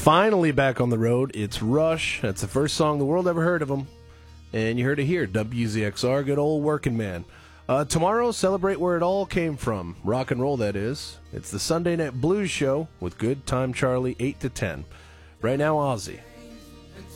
Finally back on the road, it's Rush. That's the first song the world ever heard of them. And you heard it here, WZXR, good old working man. Tomorrow, celebrate where it all came from. Rock and roll, that is. It's the Sunday Night Blues Show with Good Time Charlie, 8 to 10. Right now, Ozzy.